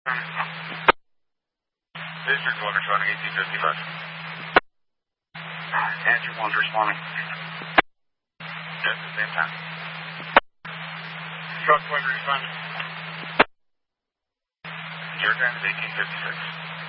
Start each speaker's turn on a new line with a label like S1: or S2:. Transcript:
S1: District 1 responding 1855.
S2: Answer 1 responding.
S1: Yes, at the same time.
S3: Truck 1 responding.
S1: Your time is 1856.